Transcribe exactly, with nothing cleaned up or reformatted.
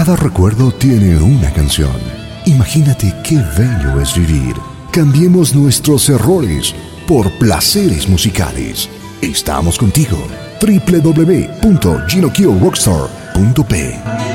Cada recuerdo tiene una canción. Imagínate qué bello es vivir. Cambiemos nuestros errores por placeres musicales. Estamos contigo. doble u doble u doble u punto gino kio rockstar punto pe